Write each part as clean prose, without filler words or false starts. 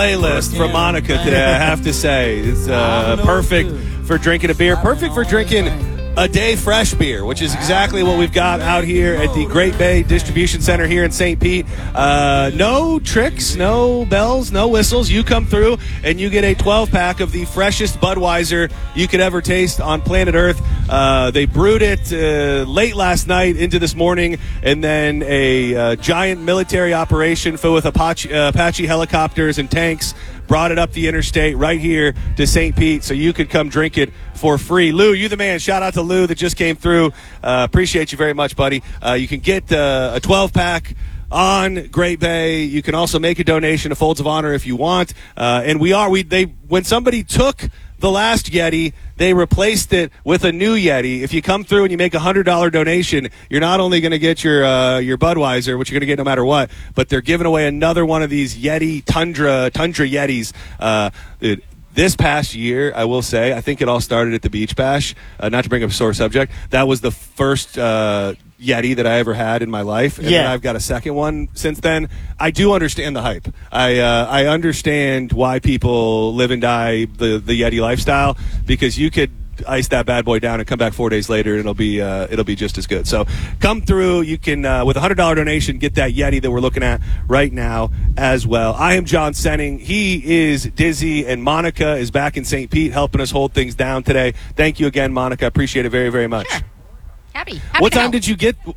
Playlist from Monica today, I have to say. It's perfect for drinking a beer, perfect for drinking a day fresh beer, which is exactly what we've got out here at the Great Bay Distribution Center here in St. Pete. No tricks, no bells, no whistles. You come through and you get a 12-pack of the freshest Budweiser you could ever taste on planet Earth. They brewed it late last night into this morning, and then a giant military operation filled with Apache helicopters and tanks brought it up the interstate right here to St. Pete so you could come drink it for free. Lou, you the man. Shout out to Lou that just came through. Appreciate you very much, buddy. You can get a 12-pack on Great Bay. You can also make a donation to Folds of Honor if you want. And when somebody took the last Yeti, they replaced it with a new Yeti. If you come through and you make a $100 donation, you're not only going to get your Budweiser, which you're going to get no matter what, but they're giving away another one of these Yeti Tundra Yetis. This past year, I will say, I think it all started at the Beach Bash. Not to bring up a sore subject, that was the first Yeti that I ever had in my life, and then I've got a second one since then. I do understand the hype. I understand why people live and die the Yeti lifestyle, because you could ice that bad boy down and come back 4 days later and it'll be just as good. So come through. You can with a $100 donation get that Yeti that we're looking at right now as well. I am John Senning. He is Dizzy, and Monica is back in St. Pete helping us hold things down today. Thank you again, Monica. I appreciate it very, very much. Sure. Happy What time did you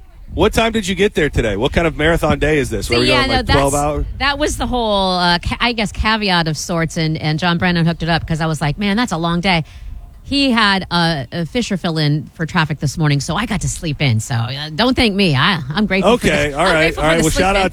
get there today? What kind of marathon day is this? So, 12 hours? That was the whole, caveat of sorts, and John Brennan hooked it up because I was like, man, that's a long day. He had a Fisher fill in for traffic this morning, so I got to sleep in. So don't thank me. I'm grateful. Okay, all right. Well,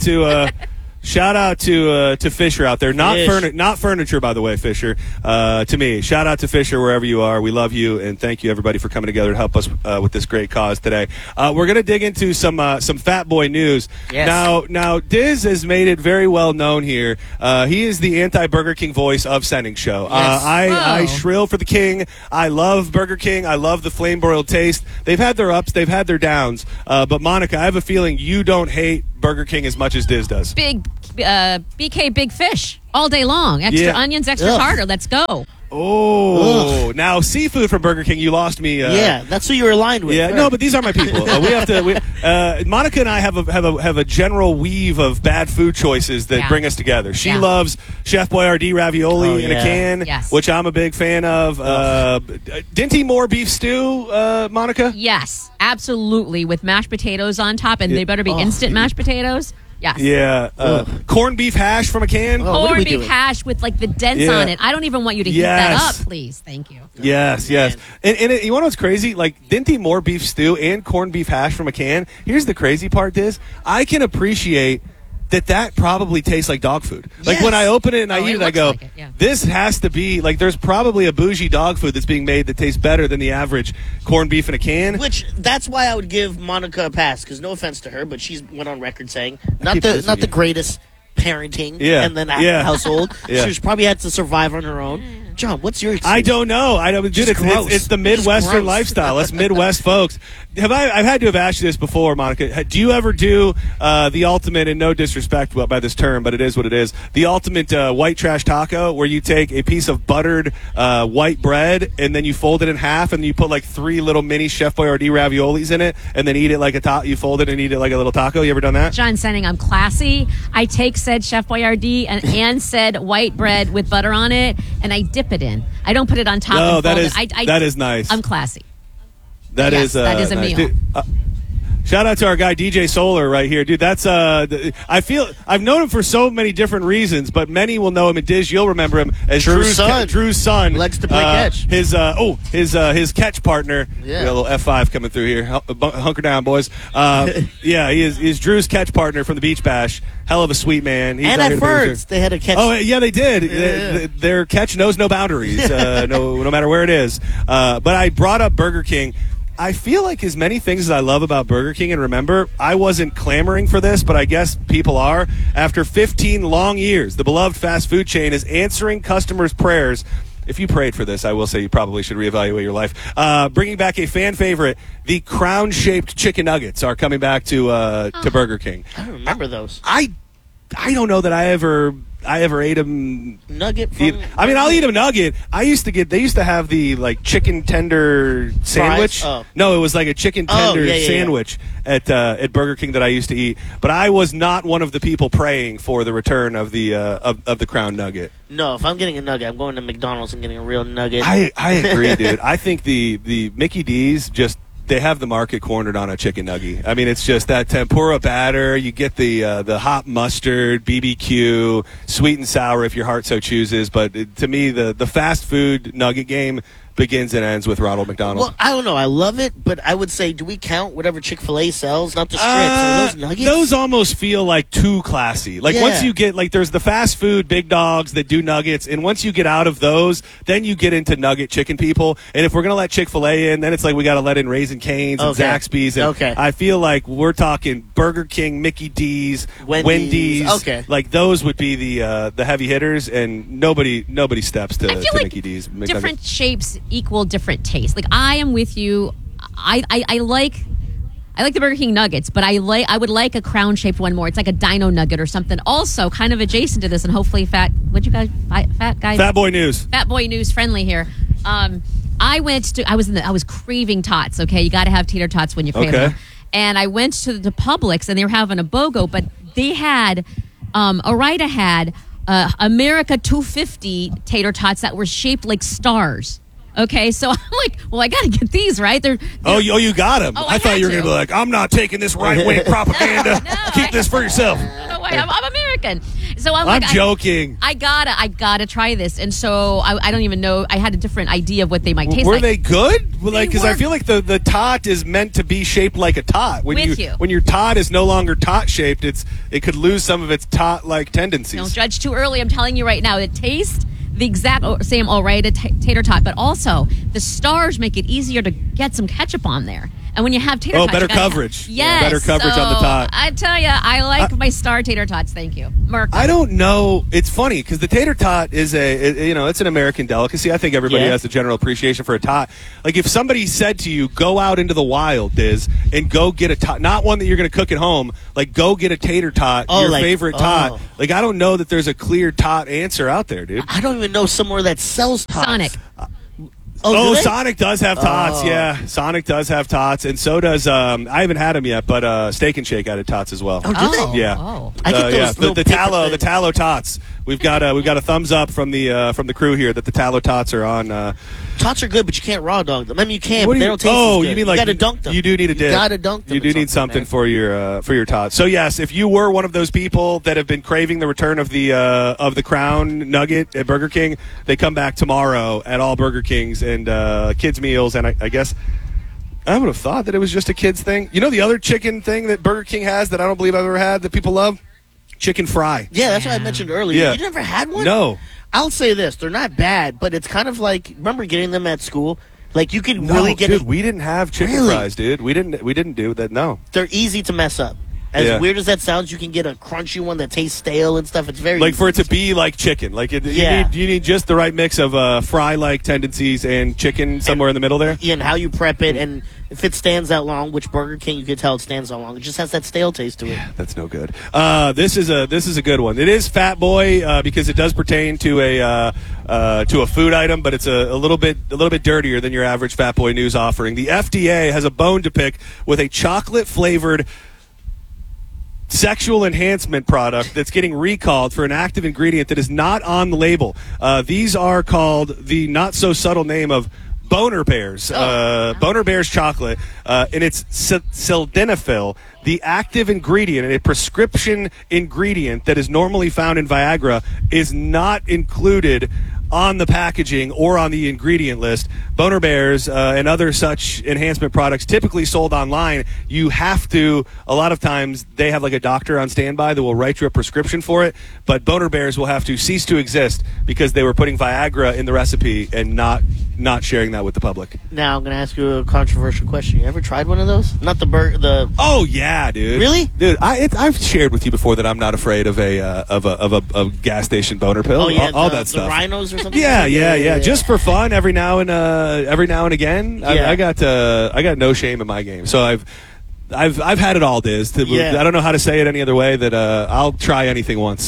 shout out to Fisher out there. Not furniture, by the way, Fisher. To me, shout out to Fisher wherever you are. We love you, and thank you everybody for coming together to help us with this great cause today. We're gonna dig into some Fat Boy news. Yes. Now, Diz has made it very well known here. He is the anti-Burger King voice of Senning Show. Yes. I shrill for the King. I love Burger King. I love the flame broiled taste. They've had their ups. They've had their downs. But Monica, I have a feeling you don't hate Burger King as much as Diz does. Big BK Big Fish all day long. Extra onions, extra tartar. Let's go. Oh, now seafood from Burger King. You lost me. That's who you were aligned with. Yeah, no, but these are my people. Monica and I have a general weave of bad food choices that bring us together. She loves Chef Boyardee ravioli in a can, which I'm a big fan of. Dinty Moore beef stew, Monica? Yes, absolutely, with mashed potatoes on top, and they better be instant mashed potatoes. Yes. Yeah. Corned beef hash from a can. Corned beef hash with like the dents on it. I don't even want you to heat that up, please. Thank you. Yes. And you want to know what's crazy? Like Dinty Moore beef stew and corned beef hash from a can. Here's the crazy part, Diz. I can appreciate that probably tastes like dog food. Like when I open it and I eat it, I go, this has to be, like there's probably a bougie dog food that's being made that tastes better than the average corned beef in a can. Which, that's why I would give Monica a pass, because no offense to her, but she's went on record saying not the greatest parenting and then household. She's probably had to survive on her own. John, what's your experience? I don't know. It's the Midwestern lifestyle. Us Midwest folks. I've had to have asked you this before, Monica. Do you ever do the ultimate, and no disrespect by this term, but it is what it is, the ultimate white trash taco, where you take a piece of buttered white bread and then you fold it in half and you put like 3 little mini Chef Boyardee raviolis in it and then eat it like you fold it and eat it like a little taco? You ever done that? John Senning, I'm classy. I take said Chef Boyardee and said white bread with butter on it, and I dip it in. I don't put it on top. No, that is nice. I'm classy. That is a nice meal. Dude, shout out to our guy DJ Solar right here, dude. That's I feel I've known him for so many different reasons, but many will know him. And Diz, you'll remember him as Drew's son. Likes to play catch. His catch partner. Yeah, a little F5 coming through here. Hunker down, boys. He is Drew's catch partner from the Beach Bash. Hell of a sweet man. And at first, they had a catch. Oh yeah, they did. Yeah. Their catch knows no boundaries, no matter where it is. But I brought up Burger King. I feel like as many things as I love about Burger King, and remember, I wasn't clamoring for this, but I guess people are. After 15 long years, the beloved fast food chain is answering customers' prayers. If you prayed for this, I will say you probably should reevaluate your life. Bringing back a fan favorite, the crown-shaped chicken nuggets are coming back to Burger King. I don't remember those. I don't know that I ever I ever ate a nugget. I'll eat a nugget. They used to have the like chicken tender sandwich. Oh. No, it was like a chicken tender sandwich at Burger King that I used to eat. But I was not one of the people praying for the return of the of the Crown Nugget. No, if I'm getting a nugget, I'm going to McDonald's and getting a real nugget. I agree, dude. I think the Mickey D's just. They have the market cornered on a chicken nugget. I mean, it's just that tempura batter. You get the hot mustard, BBQ, sweet and sour if your heart so chooses. But to me, the fast food nugget game begins and ends with Ronald McDonald. Well, I don't know. I love it, but I would say, do we count whatever Chick-fil-A sells? Not the strips. Are those nuggets? Those almost feel like too classy. Like once you get, like there's the fast food big dogs that do nuggets, and once you get out of those, then you get into nugget chicken people. And if we're going to let Chick-fil-A in, then it's like we got to let in Raising Cane's and Zaxby's. And I feel like we're talking Burger King, Mickey D's, Wendy's. Okay. Like those would be the heavy hitters, and nobody steps to Mickey D's. Different shapes equal different tastes. Like I am with you. I like the Burger King nuggets, but I would like a crown shaped one more. It's like a dino nugget or something. Also, kind of adjacent to this, and hopefully Fat Boy News friendly here. I was craving tots. Okay, you got to have tater tots when you crave them. And I went to the Publix, and they were having a BOGO, but they had Ore-Ida had America 250 tater tots that were shaped like stars. Okay, so I'm like, well, I got to get these, right? They're you got them. I thought you were going to be like, I'm not taking this right-wing propaganda. Keep this for yourself. No way, I'm American. So I'm joking. I gotta try this, and so I don't even know. I had a different idea of what they might taste like. Were they good? Like, because I feel like the tot is meant to be shaped like a tot. When your tot is no longer tot shaped, it could lose some of its tot like tendencies. Don't judge too early. I'm telling you right now, it tastes the exact same Ore-Ida tater tot, but also the stars make it easier to get some ketchup on there. And when you have tater tots, better coverage. Yes, better coverage on the tot. I tell you, I like my star tater tots. Thank you, Mark. I don't know. It's funny because the tater tot is it's an American delicacy. I think everybody has a general appreciation for a tot. Like if somebody said to you, "Go out into the wild, Diz, and go get a tot," not one that you're going to cook at home. Like go get a tater tot, favorite tot. Like I don't know that there's a clear tot answer out there, dude. I don't even know somewhere that sells tots. Sonic. Sonic does have tots. Yeah, Sonic does have tots, and so does. I haven't had them yet, but Steak and Shake added tots as well. Oh, do they? Yeah. Oh. I get those the tallow tots. We've got a thumbs up from the crew here that the tallow tots are on. Tots are good, but you can't raw dog them. I mean, you can, but they don't taste as good. You mean like you got to dunk them? You do need a dip. You got to dunk them. You do need something for your tots. So yes, if you were one of those people that have been craving the return of the Crown Nugget at Burger King, they come back tomorrow at all Burger Kings and kids meals. And I guess I would have thought that it was just a kids thing. You know the other chicken thing that Burger King has that I don't believe I've ever had that people love? Chicken fry. Yeah, that's what I mentioned earlier. Yeah. You never had one? No. I'll say this. They're not bad, but it's kind of like, remember getting them at school? Like you could really get dude, we didn't have chicken fries, dude. We didn't do that, no. They're easy to mess up. As weird as that sounds, you can get a crunchy one that tastes stale and stuff. It's very like for it to be like chicken. Like you need just the right mix of fry-like tendencies and chicken somewhere in the middle there. Yeah, and how you prep it, and if it stands that long, which Burger King you can tell it stands that long. It just has that stale taste to it. Yeah, that's no good. This is a good one. It is Fat Boy because it does pertain to a food item, but it's a little bit dirtier than your average Fat Boy News offering. The FDA has a bone to pick with a chocolate-flavored sexual enhancement product that's getting recalled for an active ingredient that is not on the label. These are called the not-so-subtle name of Boner Bears. Boner Bears chocolate, and it's sildenafil, the active ingredient, and a prescription ingredient that is normally found in Viagra, is not included on the packaging or on the ingredient list. Boner Bears and other such enhancement products typically sold online. You have to, a lot of times, they have like a doctor on standby that will write you a prescription for it, but Boner Bears will have to cease to exist because they were putting Viagra in the recipe and not sharing that with the public. Now, I'm going to ask you a controversial question. You ever tried one of those? Not the Oh, yeah, dude. Really? Dude, I've shared with you before that I'm not afraid of a gas station boner pill. Oh, yeah, all that stuff. The rhinos or something? Yeah. Just for fun, every now and again. Yeah. I got no shame in my game. So I've had it all, Diz. I don't know how to say it any other way that I'll try anything once.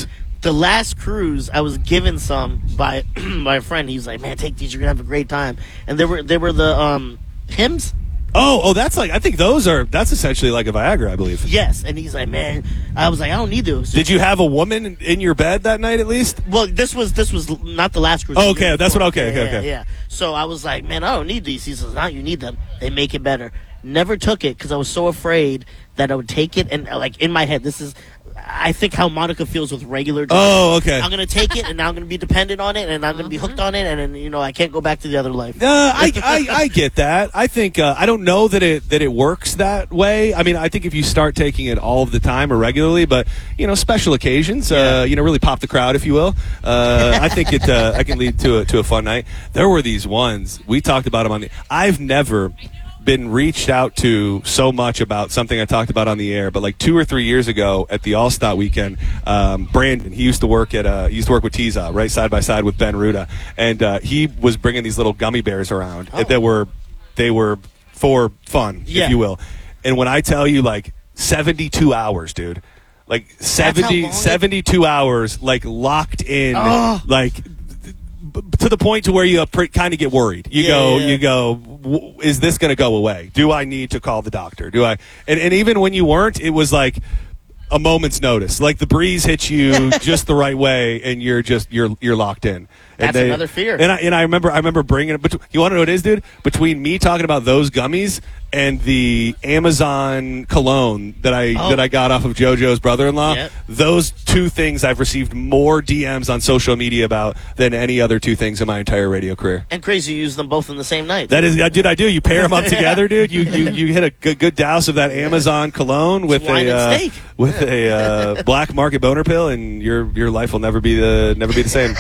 The last cruise, I was given some by my friend. He was like, "Man, take these. You're gonna have a great time." And they were the Hims. Oh, that's like, I think that's essentially like a Viagra, I believe. Yes, and he's like, "Man," I was like, "I don't need those." Did you have a woman in your bed that night at least? Well, this was not the last cruise. Oh, okay, that's what. Okay. Yeah. So I was like, "Man, I don't need these." He says, "No, you need them. They make it better." Never took it because I was so afraid that I would take it, and like in my head, this is. I think how Monica feels with regular drugs. Oh, okay. I'm going to take it, and now I'm going to be dependent on it, and I'm going to be hooked on it, and then, I can't go back to the other life. I get that. I think I don't know that it works that way. I mean, I think if you start taking it all of the time or regularly, but special occasions, really pop the crowd, if you will. I think I can lead to a fun night. There were these ones we talked about them I've never been reached out to so much about something I talked about on the air, but like 2 or 3 years ago at the All-Star weekend, Brandon, he used to work with Tiza, right side by side with Ben Ruda, and he was bringing these little gummy bears around that were for fun, if you will. And when I tell you, like 72 hours, dude, like 72 hours, like locked in, like to the point to where you kind of get worried. You go, is this going to go away? Do I need to call the doctor? Do I? And even when you weren't, it was like a moment's notice. Like the breeze hits you just the right way, and you're locked in. That's another fear. And I remember bringing it. You want to know what it is, dude? Between me talking about those gummies and the Amazon cologne that I got off of JoJo's brother-in-law, those two things I've received more DMs on social media about than any other two things in my entire radio career. And crazy, you use them both in the same night. That is, dude, I do. You pair them up together, dude. You hit a good douse of that Amazon cologne with a black market boner pill, and your life will never be the same.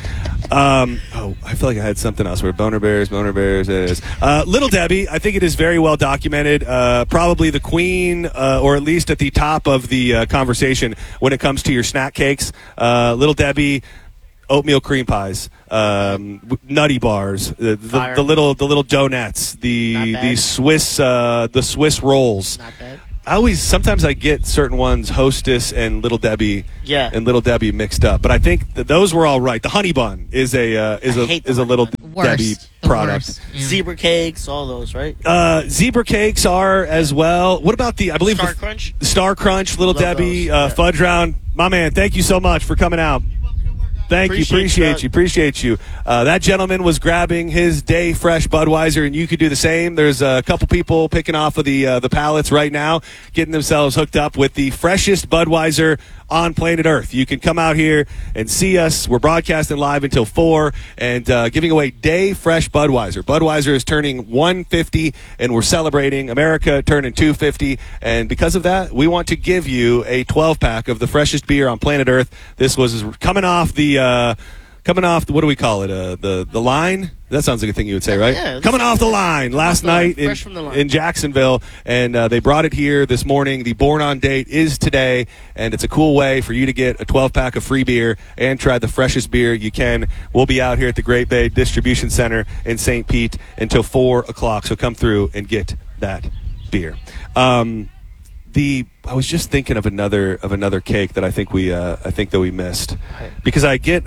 I feel like I had something else. Where Boner Bears is. Little Debbie, I think it is very well documented. Probably the queen, or at least at the top of the conversation when it comes to your snack cakes. Little Debbie, oatmeal cream pies, nutty bars, the little donuts, the Swiss rolls. Not bad. Sometimes I get certain ones, Hostess and Little Debbie, mixed up. But I think that those were all right. The honey bun is a Little Debbie product. Yeah. Zebra cakes, all those, right? Zebra cakes are as well. What about I believe Star Crunch? Star Crunch, Little Debbie, Fudge Round. My man, thank you so much for coming out. Thank you. Appreciate you. That gentleman was grabbing his Day Fresh Budweiser, and you could do the same. There's a couple people picking off of the pallets right now, getting themselves hooked up with the freshest Budweiser on planet Earth. You can come out here and see us. We're broadcasting live until 4 and giving away Day Fresh Budweiser. Budweiser is turning 150, and we're celebrating America turning 250. And because of that, we want to give you a 12-pack of the freshest beer on planet Earth. This was coming off what do we call it? The line? That sounds like a thing you would say, right? Yeah, coming off the line last night in Jacksonville, and they brought it here this morning. The Born On date is today, and it's a cool way for you to get a 12-pack of free beer and try the freshest beer you can. We'll be out here at the Great Bay Distribution Center in St. Pete until 4 o'clock, so come through and get that beer. I was just thinking of another cake that I think we missed, because I get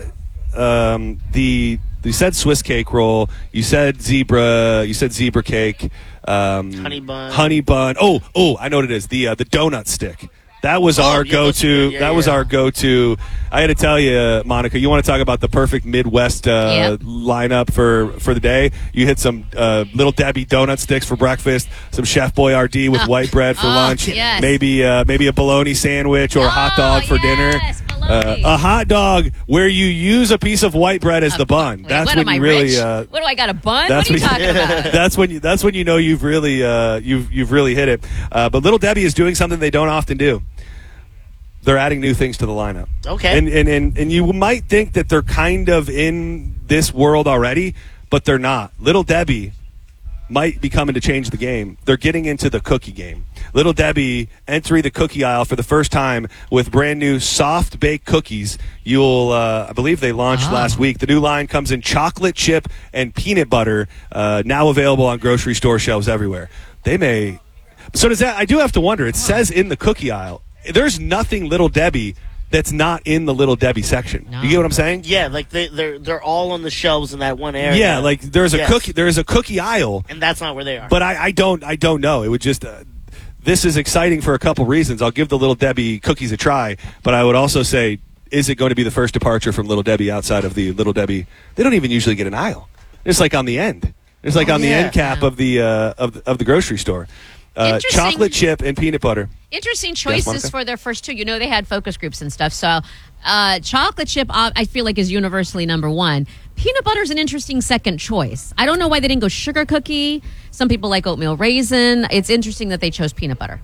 you said Swiss cake roll, you said zebra cake, honey bun. Oh, I know what it is. The donut stick. That was our go-to. That was our go-to. I had to tell you, Monica, you want to talk about the perfect Midwest lineup for the day? You hit some Little Debbie donut sticks for breakfast, some Chef Boyardee with white bread for lunch, maybe a bologna sandwich or a hot dog for dinner. A hot dog where you use a piece of white bread as the bun. That's when you really. What do I got, a bun? What are you talking about? That's when you know you've really hit it. But Little Debbie is doing something they don't often do. They're adding new things to the lineup. Okay. And you might think that they're kind of in this world already, but they're not. Little Debbie might be coming to change the game. They're getting into the cookie game. Little Debbie entering the cookie aisle for the first time with brand new soft baked cookies. I believe they launched last week. The new line comes in chocolate chip and peanut butter, now available on grocery store shelves everywhere. So does that? I do have to wonder. It says in the cookie aisle, there's nothing Little Debbie that's not in the Little Debbie section. No. You get what I'm saying? Yeah, like they're all on the shelves in that one area. Yeah, like there's a cookie aisle, and that's not where they are. But I don't know. It would just this is exciting for a couple reasons. I'll give the Little Debbie cookies a try, but I would also say, is it going to be the first departure from Little Debbie outside of the Little Debbie? They don't even usually get an aisle. It's like on the end. It's like on the end cap of the grocery store. Chocolate chip and peanut butter. Interesting choices for their first two. They had focus groups and stuff. So chocolate chip, I feel like, is universally number one. Peanut butter is an interesting second choice. I don't know why they didn't go sugar cookie. Some people like oatmeal raisin. It's interesting that they chose peanut butter.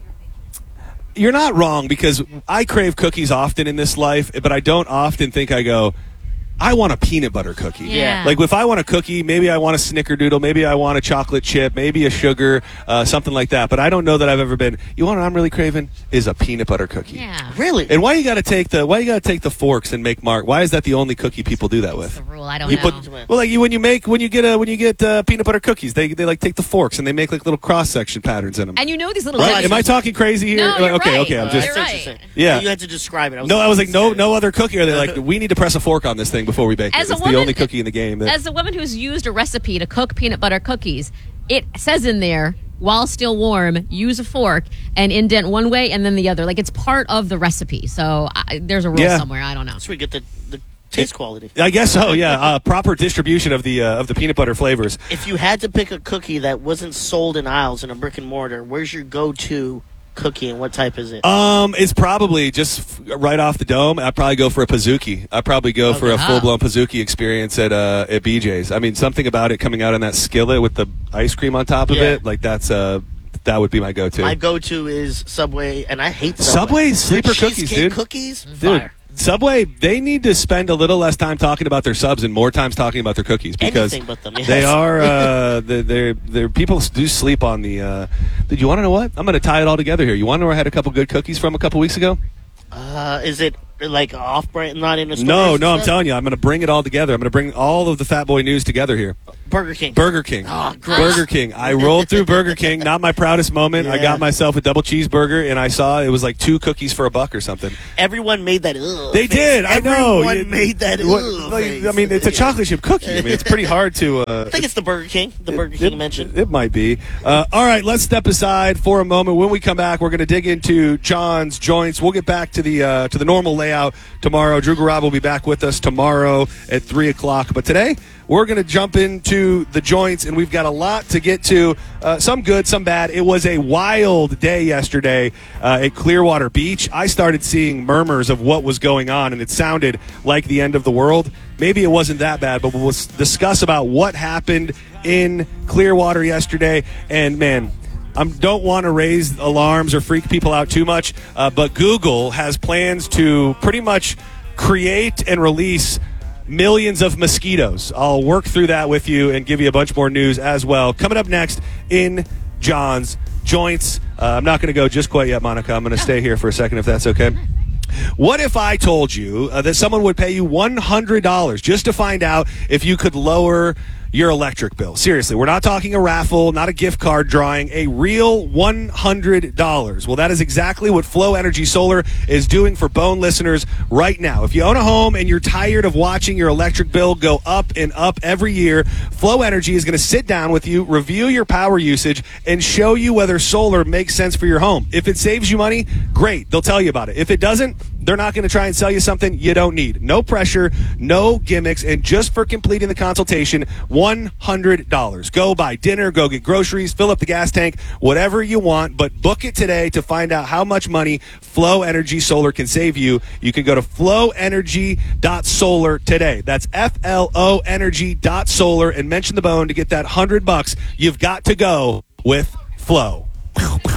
You're not wrong, because I crave cookies often in this life, but I don't often think I go, I want a peanut butter cookie. Yeah. Like, if I want a cookie, maybe I want a snickerdoodle, maybe I want a chocolate chip, maybe a sugar, something like that. But I don't know that I've ever been, you want what I'm really craving? Is a peanut butter cookie. Yeah. Really? And why you got to take the forks and make mark? Why is that the only cookie people do that with? That's the rule. I don't know. Well, like when you get peanut butter cookies, they like take the forks and they make like little cross section patterns in them. And these little right? Am I talking crazy here? No, you're okay, right. okay. I'm just you're right. Yeah. You had to describe it. I was like, no other cookie. Are they like, we need to press a fork on this thing before we bake it? It's the only cookie in the game. As a woman who's used a recipe to cook peanut butter cookies, it says in there, while still warm, use a fork and indent one way and then the other. Like, it's part of the recipe. So there's a rule somewhere. I don't know. So we get the taste quality. I guess so, yeah. Proper distribution of the peanut butter flavors. If you had to pick a cookie that wasn't sold in aisles in a brick and mortar, where's your go-to cookie, and what type is it? It's probably just right off the dome. I'd probably go for a Pizookie. I'd probably go for a full-blown Pizookie experience at BJ's. I mean, something about it coming out in that skillet with the ice cream on top of it, like that would be my go-to. My go-to is Subway, and I hate Subway sleeper cookies, dude. Cookies, dude. Subway, they need to spend a little less time talking about their subs and more time talking about their cookies, because anything but them, yes. They are they're people do sleep on the. Did you want to know what? I'm going to tie it all together here. You want to know where I had a couple good cookies from a couple weeks ago? Is it like off-brand, not in a store? No, I'm telling you, I'm going to bring it all together. I'm going to bring all of the Fat Boy news together here. Burger King. Oh, Burger King. I rolled through Burger King. Not my proudest moment. Yeah. I got myself a double cheeseburger, and I saw it was like 2 cookies for $1 or something. Everyone made that. They did. I know. Everyone made that. I mean, it's a chocolate chip cookie. I mean, it's pretty hard to. I think it's the Burger King. The Burger King mentioned. It might be. All right, let's step aside for a moment. When we come back, we're going to dig into John's Joints. We'll get back to the normal layout tomorrow. Drew Garabo will be back with us tomorrow at 3:00. But today, we're going to jump into the joints, and we've got a lot to get to. Some good, some bad. It was a wild day yesterday at Clearwater Beach. I started seeing murmurs of what was going on, and it sounded like the end of the world. Maybe it wasn't that bad, but we'll discuss about what happened in Clearwater yesterday. And, man, I don't want to raise alarms or freak people out too much, but Google has plans to pretty much create and release millions of mosquitoes. I'll work through that with you and give you a bunch more news as well. Coming up next in John's Joints. I'm not going to go just quite yet, Monica. I'm going to stay here for a second if that's okay. What if I told you that someone would pay you $100 just to find out if you could lower your electric bill? Seriously, we're not talking a raffle, not a gift card drawing, a real $100. Well, that is exactly what Flow Energy Solar is doing for Bone listeners right now. If you own a home and you're tired of watching your electric bill go up and up every year, Flow Energy is going to sit down with you, review your power usage, and show you whether solar makes sense for your home. If it saves you money, great. They'll tell you about it. If it doesn't, they're not going to try and sell you something you don't need. No pressure, no gimmicks, and just for completing the consultation, $100. Go buy dinner, go get groceries, fill up the gas tank, whatever you want, but book it today to find out how much money Flow Energy Solar can save you. You can go to flowenergy.solar today. That's FLO energy.solar and mention the Bone to get that $100. You've got to go with Flow.